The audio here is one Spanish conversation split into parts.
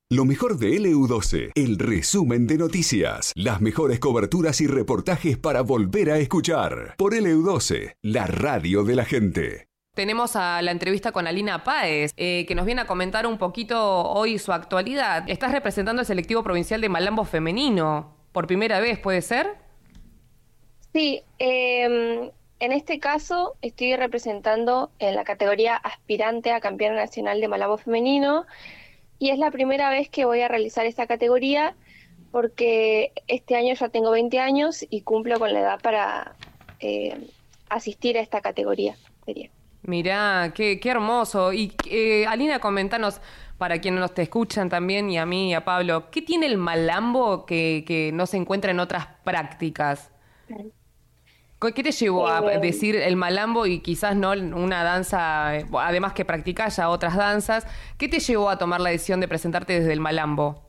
Lo mejor de LU12, el resumen de noticias, las mejores coberturas y reportajes para volver a escuchar. Por LU12, la radio de la gente. Tenemos a la entrevista con Alina Páez, que nos viene a comentar un poquito hoy su actualidad. Estás representando el selectivo provincial de Malambo femenino. ¿Por primera vez, puede ser? Sí, en este caso estoy representando en la categoría aspirante a campeona nacional de Malambo femenino y es la primera vez que voy a realizar esta categoría porque este año ya tengo 20 años y cumplo con la edad para asistir a esta categoría. Sería. Mirá, qué hermoso. Y Alina, comentanos, para quienes nos te escuchan también, y a mí y a Pablo, ¿qué tiene el malambo que no se encuentra en otras prácticas? ¿Qué te llevó a decir el malambo y quizás no una danza, además que practicás ya otras danzas? ¿Qué te llevó a tomar la decisión de presentarte desde el malambo?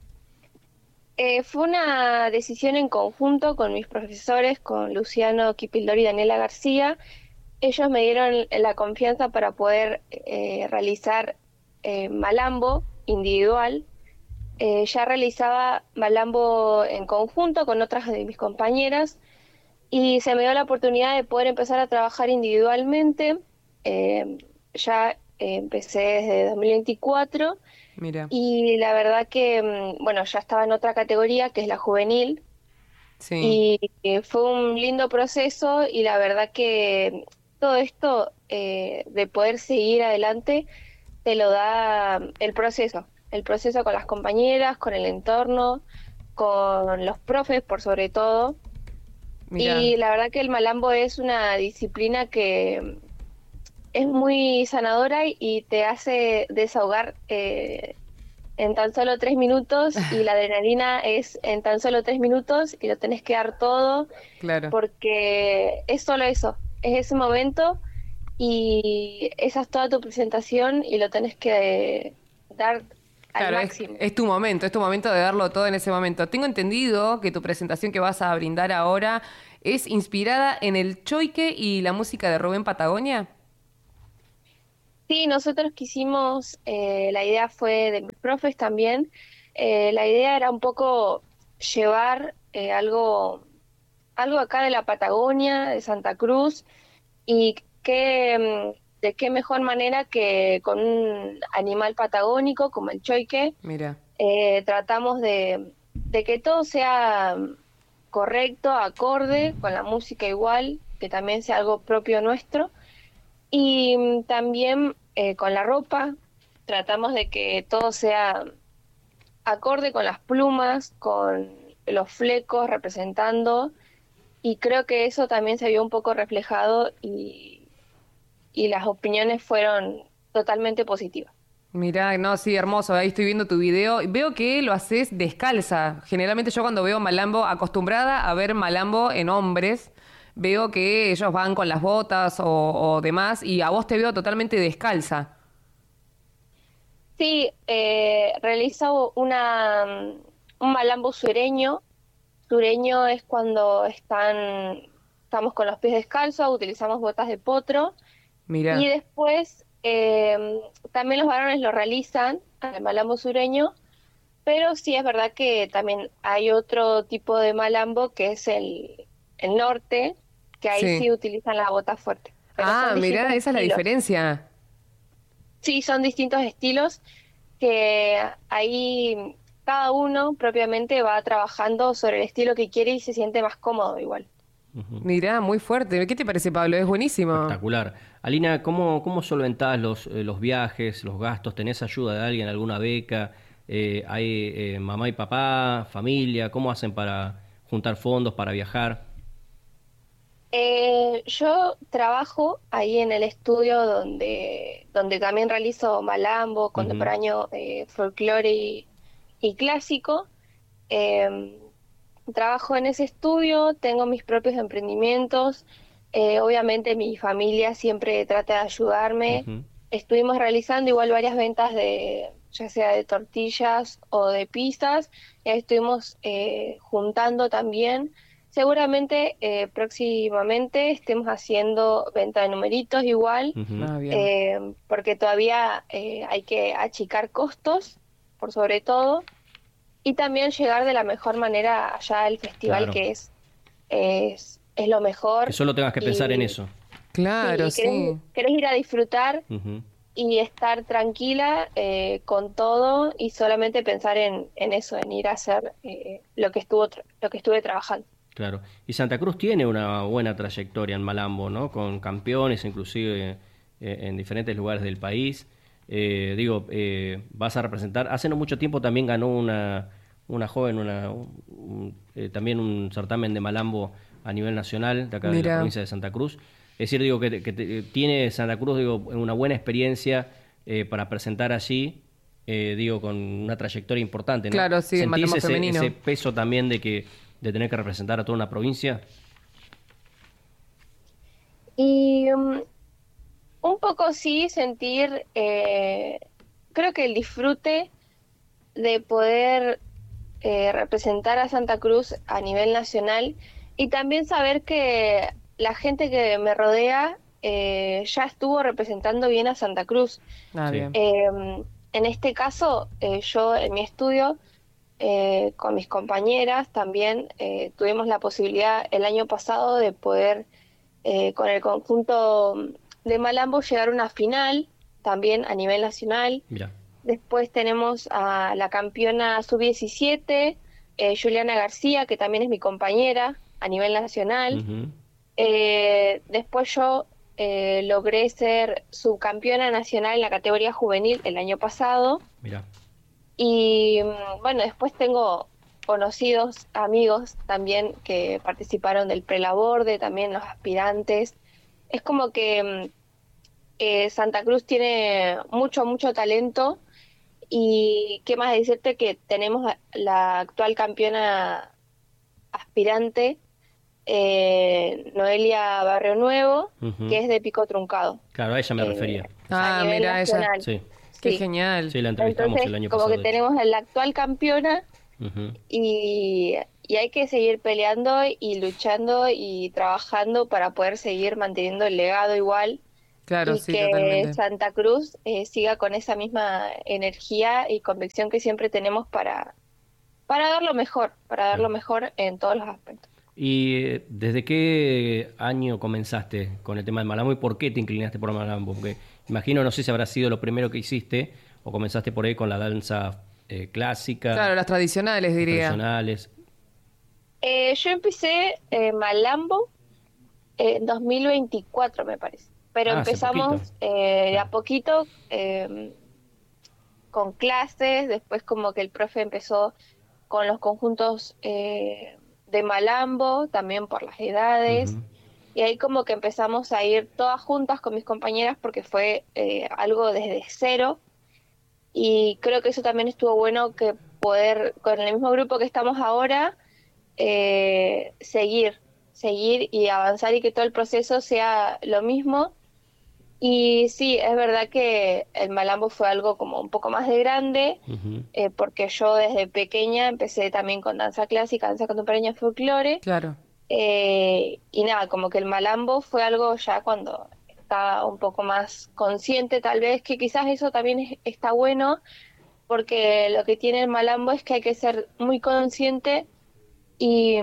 Fue una decisión en conjunto con mis profesores, con Luciano Kipildor y Daniela García. Ellos me dieron la confianza para poder realizar malambo individual. Ya realizaba malambo en conjunto con otras de mis compañeras y se me dio la oportunidad de poder empezar a trabajar individualmente. Ya empecé desde 2024. Mira. Y la verdad que, bueno, ya estaba en otra categoría que es la juvenil. Sí. Y fue un lindo proceso y la verdad que todo esto de poder seguir adelante te lo da el proceso con las compañeras, con el entorno, con los profes por sobre todo. Mirá. Y la verdad que el malambo es una disciplina que es muy sanadora y te hace desahogar en tan solo 3 minutos y la adrenalina es en tan solo 3 minutos y lo tenés que dar todo. Claro. Porque es solo eso, es ese momento y esa es toda tu presentación y lo tenés que dar al Claro, máximo. es tu momento de darlo todo en ese momento. Tengo entendido que tu presentación que vas a brindar ahora es inspirada en el choique y la música de Rubén Patagonia. Sí, nosotros quisimos, la idea fue de mis profes también, la idea era un poco llevar algo acá de la Patagonia, de Santa Cruz, y de qué mejor manera que con un animal patagónico como el choique. Mira. Tratamos de que todo sea correcto, acorde, con la música igual, que también sea algo propio nuestro. Y también con la ropa, tratamos de que todo sea acorde con las plumas, con los flecos representando, y creo que eso también se vio un poco reflejado y las opiniones fueron totalmente positivas. Mirá, no, sí, hermoso. Ahí estoy viendo tu video. Veo que lo haces descalza. Generalmente yo cuando veo malambo, acostumbrada a ver malambo en hombres, veo que ellos van con las botas o demás, y a vos te veo totalmente descalza. Sí, realizo un malambo sureño. Sureño es cuando estamos con los pies descalzos, utilizamos botas de potro. Mirá. Y después también los varones lo realizan, el malambo sureño, pero sí es verdad que también hay otro tipo de malambo que es el norte, que ahí sí utilizan la bota fuerte. Pero Mirá, esa es la estilos. diferencia. Sí, son distintos estilos que ahí cada uno propiamente va trabajando sobre el estilo que quiere y se siente más cómodo igual. Mirá, muy fuerte. ¿Qué te parece, Pablo? Es buenísimo. Espectacular. Alina, ¿cómo solventás los viajes, los gastos? ¿Tenés ayuda de alguien, alguna beca? ¿Hay mamá y papá, familia? ¿Cómo hacen para juntar fondos para viajar? Yo trabajo ahí en el estudio donde también realizo malambo, contemporáneo, folclore y clásico. Eh, Trabajo en ese estudio, tengo mis propios emprendimientos. Obviamente mi familia siempre trata de ayudarme. Estuvimos realizando igual varias ventas ya sea de tortillas o de pizzas. Estuvimos juntando también. Seguramente próximamente estemos haciendo venta de numeritos igual, Bien. porque todavía hay que achicar costos por sobre todo, y también llegar de la mejor manera allá al festival, Claro. que es lo mejor. Que solo tengas que pensar en eso. Claro, Sí, sí. querés ir a disfrutar Ujú. y estar tranquila con todo y solamente pensar en eso, en ir a hacer lo que estuve trabajando. Claro. Y Santa Cruz tiene una buena trayectoria en Malambo, ¿no? Con campeones, inclusive en diferentes lugares del país. Vas a representar. Hace no mucho tiempo también ganó una joven, también un certamen de Malambo a nivel nacional, de acá de la Mira. provincia de Santa Cruz. Es decir, digo, tiene Santa Cruz, digo, una buena experiencia para presentar allí, con una trayectoria importante, ¿no? Claro, sí, ¿Sentís Malambo femenino. ese peso también de tener que representar a toda una provincia? Y un poco sí sentir, creo que el disfrute de poder representar a Santa Cruz a nivel nacional y también saber que la gente que me rodea ya estuvo representando bien a Santa Cruz. Ah, Sí. bien. En este caso, yo en mi estudio, con mis compañeras también tuvimos la posibilidad el año pasado de poder con el conjunto de Malambo llegar a una final también a nivel nacional. Mira. Después tenemos a la campeona sub-17, Juliana García, que también es mi compañera a nivel nacional. Ujú. Después yo logré ser subcampeona nacional en la categoría juvenil el año pasado. Mira. Y bueno, después tengo conocidos, amigos también que participaron del prelaborde, también los aspirantes. Es como que Santa Cruz tiene mucho, mucho talento. Y qué más decirte que tenemos la actual campeona aspirante, Noelia Barrio Nuevo, Ujú. que es de pico truncado. Claro, a ella me refería. A Ah, nivel mira ella. nacional. Sí, Qué Sí. genial. sí, la entrevistamos Entonces, el año como pasado. que de hecho. tenemos a la actual campeona Ujú. y hay que seguir peleando y luchando y trabajando para poder seguir manteniendo el legado igual Claro, y sí, que totalmente. Santa Cruz siga con esa misma energía y convicción que siempre tenemos para dar lo mejor, para dar lo Claro. mejor en todos los aspectos. ¿Y desde qué año comenzaste con el tema del Malambo y por qué te inclinaste por Malambo? Porque imagino, no sé si habrá sido lo primero que hiciste o comenzaste por ahí con la danza clásica, Claro, las tradicionales, las diría. tradicionales. Yo empecé Malambo en 2024, me parece. Pero Ah, hace poquito. empezamos de a poquito con clases, después como que el profe empezó con los conjuntos de Malambo, también por las edades, Ujú. y ahí como que empezamos a ir todas juntas con mis compañeras porque fue algo desde cero, y creo que eso también estuvo bueno que poder, con el mismo grupo que estamos ahora, seguir y avanzar y que todo el proceso sea lo mismo. Y sí, es verdad que el Malambo fue algo como un poco más de grande, Ujú. porque yo desde pequeña empecé también con danza clásica, danza contemporánea, folclore, Claro. y nada, como que el Malambo fue algo ya cuando estaba un poco más consciente, tal vez, que quizás eso también está bueno, porque lo que tiene el Malambo es que hay que ser muy consciente y,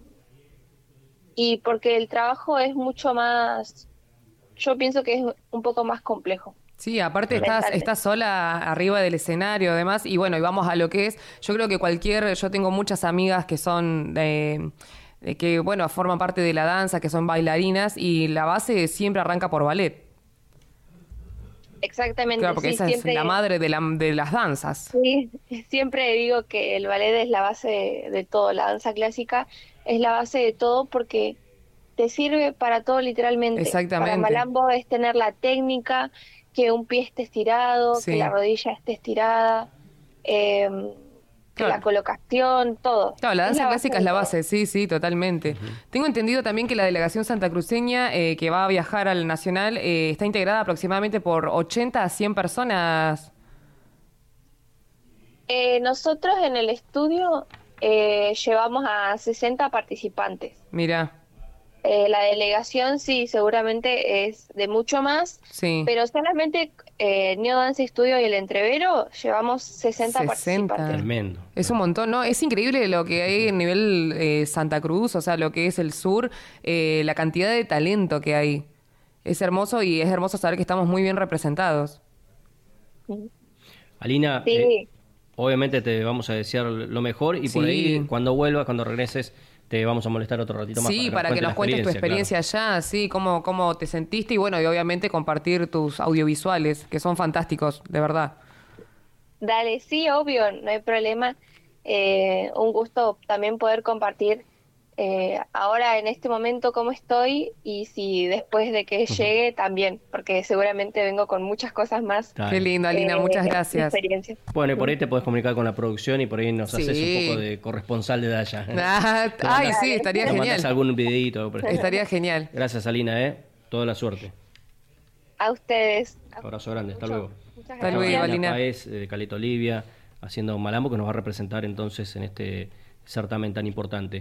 y porque el trabajo es mucho más, yo pienso que es un poco más complejo. Sí, aparte Claro. Mentalmente. estás sola arriba del escenario, además, y bueno, y vamos a lo que es. Yo creo que yo tengo muchas amigas que son que bueno, forman parte de la danza, que son bailarinas, y la base siempre arranca por ballet. Exactamente, Claro, porque sí, esa es la siempre, madre de las danzas. sí, siempre digo que el ballet es la base de todo, la danza clásica es la base de todo porque te sirve para todo literalmente. Para Exactamente. Malambo es tener la técnica, que un pie esté estirado, que la Sí. rodilla esté estirada, eh, que la Claro. colocación, todo. Claro, la Es danza la base clásica es de la todo. base, sí, sí, totalmente. Tengo entendido también que la delegación santacruceña que va a viajar al Nacional está integrada aproximadamente por 80 a 100 personas. Nosotros en el estudio llevamos a 60 participantes. Mira, La delegación sí, seguramente es de mucho más, Sí. pero solamente Neo Dance Studio y el Entrevero llevamos 60 participantes. Tremendo. Es un montón, ¿no? Es increíble lo que hay en nivel Santa Cruz, o sea, lo que es el sur, la cantidad de talento que hay. Es hermoso y es hermoso saber que estamos muy bien representados. Alina, Sí. obviamente te vamos a desear lo mejor y por Sí. ahí cuando vuelvas, cuando regreses, te vamos a molestar otro ratito más. Sí, para que nos cuentes tu experiencia allá, sí, cómo te sentiste y bueno, y obviamente compartir tus audiovisuales, que son fantásticos, de verdad. Dale, sí, obvio, no hay problema. Un gusto también poder compartir ahora en este momento cómo estoy y si después de que llegue también, porque seguramente vengo con muchas cosas más. Dale. Qué lindo, Alina, muchas gracias. Experiencias. Bueno, y por ahí te podés comunicar con la producción y por ahí nos Sí. haces un poco de corresponsal de allá. Ay, sí, estaría Nos genial. mandás algún videito. por ejemplo. Estaría genial. Gracias, Alina, toda la suerte. A ustedes. Abrazo grande, hasta luego. Muchas Hasta luego, gracias. Alina. Páez, de Caleta Olivia, haciendo Malambo, que nos va a representar entonces en este certamen tan importante.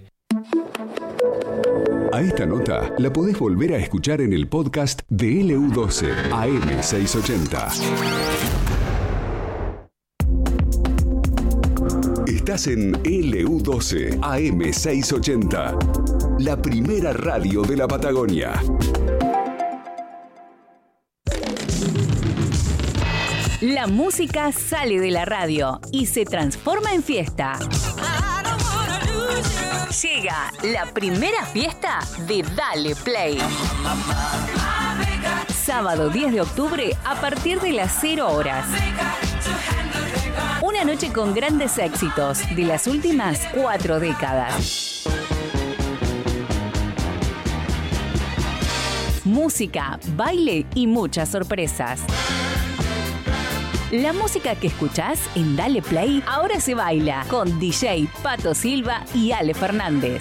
A esta nota la podés volver a escuchar en el podcast de LU12 AM680. Estás en LU12 AM680, la primera radio de la Patagonia. La música sale de la radio y se transforma en fiesta. Llega la primera fiesta de Dale Play. Sábado 10 de octubre a partir de las 0 horas. Una noche con grandes éxitos de las últimas 4 décadas. Música, baile y muchas sorpresas. La música que escuchás en Dale Play ahora se baila con DJ Pato Silva y Ale Fernández.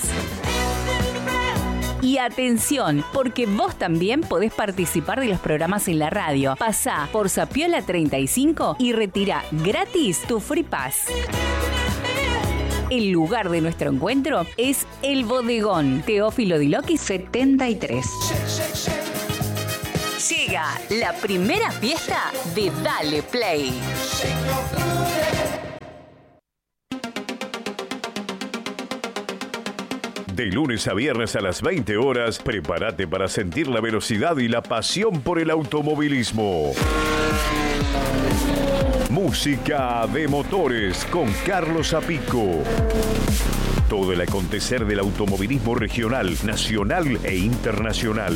Y atención, porque vos también podés participar de los programas en la radio. Pasá por Sapiola 35 y retira gratis tu Free Pass. El lugar de nuestro encuentro es El Bodegón, Teófilo Diloqui 73. Llega la primera fiesta de Dale Play. De lunes a viernes a las 20 horas, prepárate para sentir la velocidad y la pasión por el automovilismo. Música de motores con Carlos Apico. Todo el acontecer del automovilismo regional, nacional e internacional.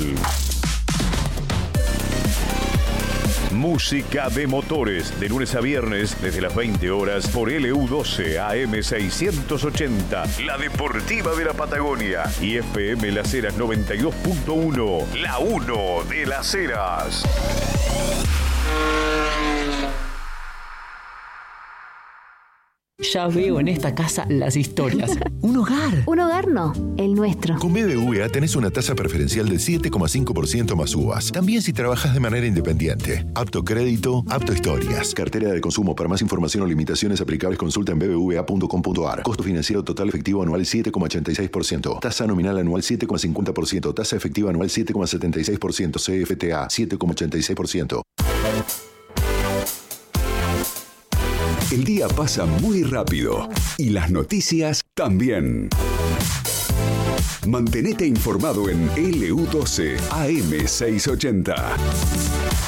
Música de motores, de lunes a viernes, desde las 20 horas, por LU12 AM680, la deportiva de la Patagonia, y FM Las Heras 92.1, la 1 de Las Heras. Ya veo en esta casa las historias. Un hogar. Un hogar no, el nuestro. Con BBVA tenés una tasa preferencial del 7,5% más uvas. También si trabajas de manera independiente. Apto crédito, apto historias. Cartera de consumo. Para más información o limitaciones aplicables, consulta en bbva.com.ar. Costo financiero total efectivo anual 7,86%. Tasa nominal anual 7,50%. Tasa efectiva anual 7,76%. CFTA 7,86%. El día pasa muy rápido y las noticias también. Mantenete informado en LU12 AM680.